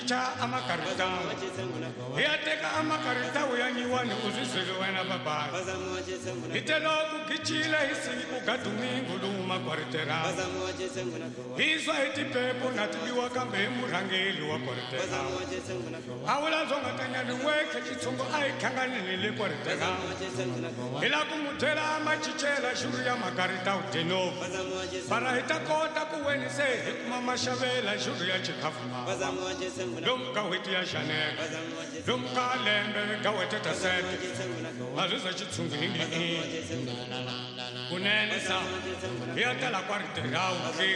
chicha amakarita yateka amakarita uyanyiwani uzizwele wena baba itelo kukichila isi ugadumingu luma kwaritera izwa itipepo natibiwa kambe murangeli wa kwaritera awula zonga tanyani weke chitsongo aikanganile kwaritera ila kumutela amachichela shuru ya makarita uteno para itakota kuwenise hikuma mashavela shuru ya chikafuma Lumka witi ya Chanel, Lumka lembe gawete tasete, azuza chitsungi kunene sa, yata la quartera uki,